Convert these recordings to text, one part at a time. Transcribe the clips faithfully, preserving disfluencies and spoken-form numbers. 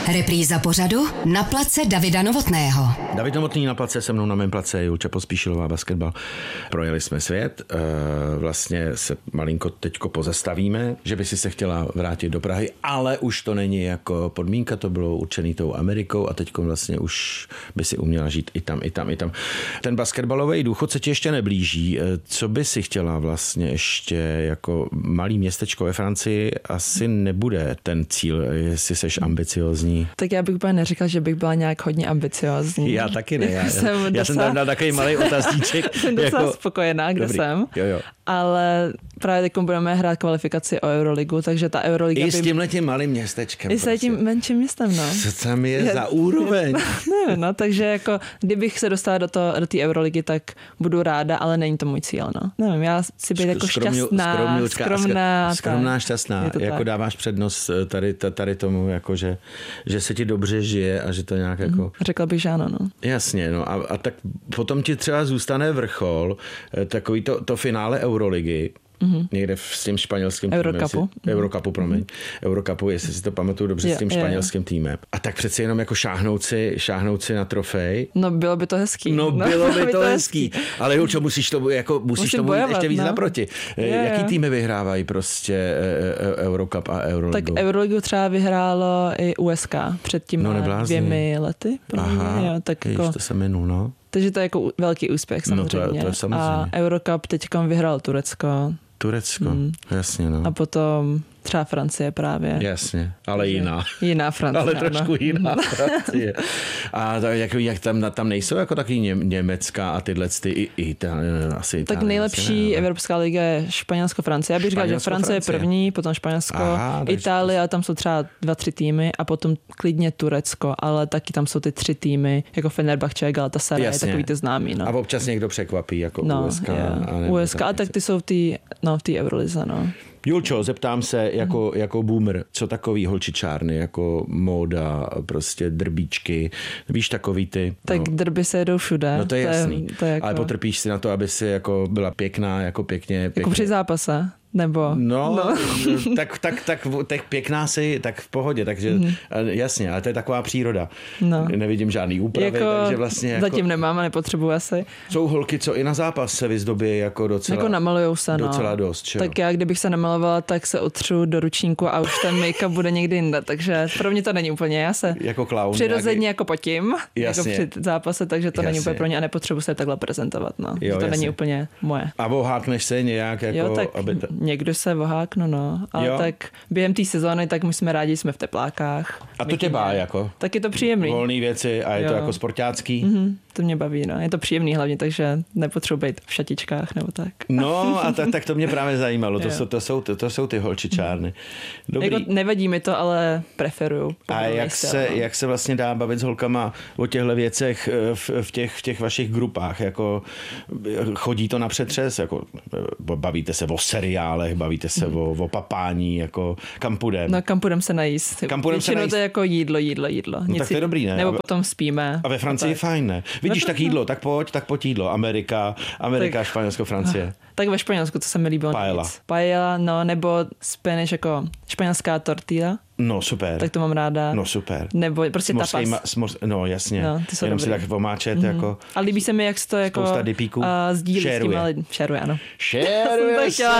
Repríza pořadu Na place Davida Novotného. David Novotný na place, se mnou na mém place Julča Pospíšilová, basketbal. Projeli jsme svět, vlastně se malinko teďko pozastavíme, že by si se chtěla vrátit do Prahy, ale už to není jako podmínka, to bylo určený tou Amerikou a teďko vlastně už by si uměla žít i tam, i tam, i tam. Ten basketbalový důchod se ti ještě neblíží. Co by si chtěla vlastně ještě jako malý městečko ve Francii? Asi nebude ten cíl, jestli seš ambiciózní. Tak já bych úplně neříkal, že bych byla nějak hodně ambiciózní. Já taky ne. Já, jsem, já docela, jsem tam dal takový malý otazníček. Jsem docela jako, spokojená, kde dobrý. jsem. Jo, jo. Ale právě teď budeme hrát kvalifikaci o Euroligu, takže ta Euroliga I by... s tímhletím malým městečkem. I s tím menším městem, no. Co tam je, je za úroveň? Ne, no, takže jako, kdybych se dostala do toho, do té Euroligy, tak budu ráda, ale není to můj cíl, no. Nevím, já si být jako Skromňu, šťastná, skromňučka, skromná. Skromná, šťastná. Jako tak. Dáváš přednost tady, tady tomu, jako že, že se ti dobře žije a že to nějak jako... Mm, řekla bych, že ano, no. Jasně, no a, a tak potom ti třeba zůstane vrchol, takový to, to finále Euroligy, Mm-hmm. Někde s tím španělským týmem. Eurocupu. Si, Eurocupu, promiň. Mm-hmm. Eurocupu, jestli si to pamatuju dobře, je, s tím španělským je, týmem. A tak přeci jenom jako šáhnout si, šáhnout si na trofej. No bylo by to hezký. No, no bylo by to hezký. hezký. Ale Julčo, musíš to jako, musíš Musím tomu bojovat, ještě víc no. naproti. Je, Jaký je. týmy vyhrávají prostě Eurocup a Euroligu? Tak Euroligu třeba vyhrálo i U S K před tím no, dvěmi lety. Aha, jo, tak jež, jako... to se minul, no. Takže to je jako velký úspěch samozřejmě. No to, to je samozřejmě. A Eurocup teďkom vyhrál Turecko. Turecko, hmm. jasně, no. A potom třeba Francie právě. Jasně, ale jiná. Jiná Francie. Ale trošku no. jiná Francie. A tak, jak, jak tam, tam nejsou jako taky ně, německá a tyhle ty i, i ta, asi tak Itálie, nejlepší Evropská liga je Španělsko-Francie. Já bych říkal, že Francie je první, potom Španělsko, Aha, Itálie, a tam jsou třeba dva, tři týmy a potom klidně Turecko, ale taky tam jsou ty tři týmy, jako Fenerbahce, Galatasaray, Jasně. takový ty známý. No. A občas někdo překvapí, jako no, U S K. Yeah. A U S K, a tak ty jsou v té no, Eurolize, no. Julčo, zeptám se jako, jako boomer, co takový holčičárny, jako móda, prostě drbíčky, víš takový ty. Tak no. drby se jedou všude. No to je jasný, to je jako... ale potrpíš si na to, aby si jako byla pěkná, jako pěkně. pěkně. Jako při zápase. Nebo... No, no. tak, tak, tak, tak pěkná si, tak v pohodě, takže mm. jasně, ale to je taková příroda. No. Nevidím žádný úpravy, jako, takže vlastně jako... Zatím nemám a nepotřebuji asi. Jsou holky, co i na zápas se vyzdobí jako docela... Jako namalujou se, no. Docela dost, čo? Tak já, kdybych se namalovala, tak se otřu do ručníku a už ten make-up bude někdy jinde, takže pro mě to není úplně, já se jako klaun, přirozeně nějaký... jako potím, jasně. jako při zápase, takže to jasně. není úplně pro mě a nepotřebuji se takhle prezentovat, no. Jo, to jasně. není úplně moje. A vohákneš se nějak jako... Jo, tak aby to... někdo se vohá No, no, ale jo. tak během té sezóny, tak my jsme rádi, jsme v teplákách. A to tě bá jako? Tak je to příjemný. Volný věci a je jo. to jako sportácký? Mm-hmm, to mě baví, no. Je to příjemný hlavně, takže nepotřebuji být v šatičkách nebo tak. No a tak, tak to mě právě zajímalo, to jsou, to, jsou, to, to jsou ty holčičárny. Dobrý. Jako nevadí mi to, ale preferuju. A jak se, no. jak se vlastně dá bavit s holkama o těchto věcech v, v, těch, v těch vašich grupách? Jako, chodí to na přetřes? Jako, bavíte se o seriálech, bavíte se mm. o, o papání, jako kam půjdem? No kam půjdem se najíst. Kam půjdem se najíst? To je jako jídlo, jídlo, jídlo. No, tak to je dobrý, ne? Nebo potom spíme. A ve Francii je fajn, ne? Vidíš, tak jídlo, tak pojď, tak pojď jídlo. Amerika, Amerika, tak, Španělsko, Francie. Tak ve Španělsku, to se mi líbilo Paella. Nic. Paella, no, nebo Spanish, jako španělská tortilla. No super. Tak to mám ráda. No super. Nebo prostě tapas. Ma, smors, no jasně. No, jenom si tak pomáčet mm-hmm. jako. A líbí se mi, jak se to jako uh, sdílí šeruje. s těma lidmi. Šeruje, ano. Šeruje se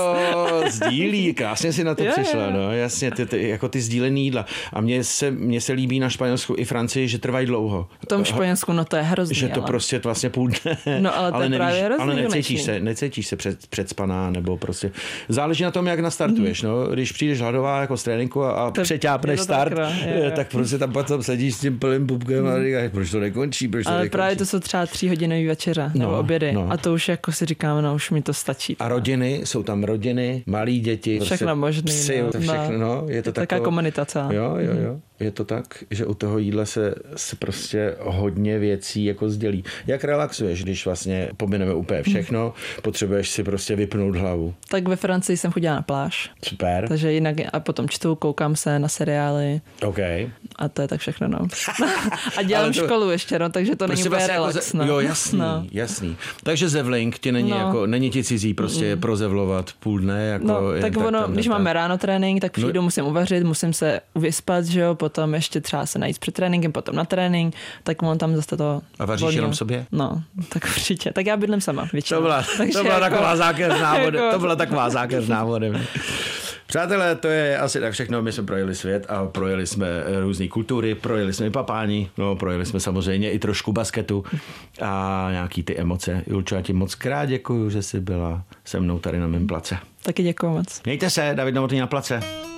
to, sdílí. Krásně si na to je, přišla, je. no jasně, ty, ty, jako ty sdílený jídla. A mně se, mně se líbí na Španělsku i Francii, že trvají dlouho. V tom Španělsku, no to je hrozný. Že to ale. prostě vlastně půl dne. No ale to ale je nevíš, právě hrozný. Ale necítíš se, necítíš se před, předspaná, nebo prostě. Záleží na tom, jak nastartuješ, mm. no. Když přijdeš hladová jako z tréninku a, a přeťápneš start, tak, je, je. tak prostě tam potom sedíš s tím plným pupkem a říkáš, proč to nekončí, proč to ale nekončí. právě to jsou třeba tří hodinový večeře no, nebo obědy no. a to už jako si říkáme, no už mi to stačí. A rodiny, jsou tam rodiny, malí děti. Všechno prostě možný. psy, no, to všechno, no. Je to je taková taková komunitace. Jo, jo, jo. Je to tak, že u toho jídla se, se prostě hodně věcí jako sdělí. Jak relaxuješ, když vlastně pomineme úplně všechno, potřebuješ si prostě vypnout hlavu? Tak ve Francii jsem chodila na pláž. Super. Takže jinak a potom čtu, koukám se na seriály. OK. A to je tak všechno, no. A dělám to... školu ještě, no, takže to není úplně relax, jako ze... no. Jo, jasný, no. jasný. Takže zevlink ti není, no. jako, není ti cizí prostě mm. prozevlovat půl dne. Jako no, jen, tak, tak ono, když máme ráno trénink, tak přijdu, no. musím uvařit, musím se vyspat, že jo, potom ještě třeba se najít před tréninkem, potom na trénink, tak on tam zase to... A vaříš volně. Jenom sobě? No, tak určitě. Tak já bydlím sama většinou. To byla, to byla jako, taková zákeřná voda. To byla taková zákeřná voda. Přátelé, to je asi tak všechno. My jsme projeli svět a projeli jsme různé kultury, projeli jsme i papání, no, projeli jsme samozřejmě i trošku basketu a nějaký ty emoce. Julčo, já ti moc krát děkuju, že jsi byla se mnou tady na mém place. Taky děkuju moc. Mějte se, David Novotný na place.